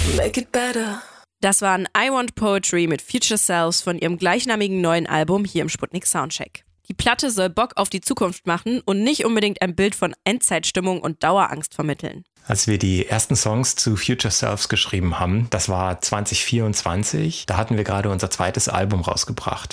Make it better. Das waren I Want Poetry mit Future Selves von ihrem gleichnamigen neuen Album hier im Sputnik Soundcheck. Die Platte soll Bock auf die Zukunft machen und nicht unbedingt ein Bild von Endzeitstimmung und Dauerangst vermitteln. Als wir die ersten Songs zu Future Selves geschrieben haben, das war 2024, da hatten wir gerade unser zweites Album rausgebracht.